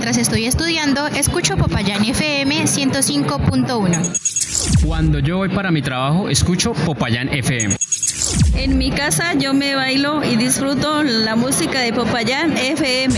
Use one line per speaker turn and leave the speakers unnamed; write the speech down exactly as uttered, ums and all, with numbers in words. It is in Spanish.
Mientras estoy estudiando, escucho Popayán F M ciento cinco punto uno.
Cuando yo voy para mi trabajo, escucho Popayán F M.
En mi casa yo me bailo y disfruto la música de Popayán F M.